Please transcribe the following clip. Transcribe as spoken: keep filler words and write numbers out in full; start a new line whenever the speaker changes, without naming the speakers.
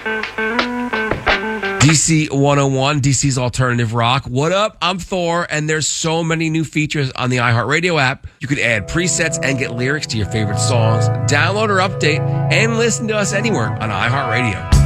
D C one oh one, D C's Alternative Rock. What up? I'm Thor, and there's so many new features on the iHeartRadio app. You could add presets and get lyrics to your favorite songs, download or update, and listen to us anywhere on iHeartRadio.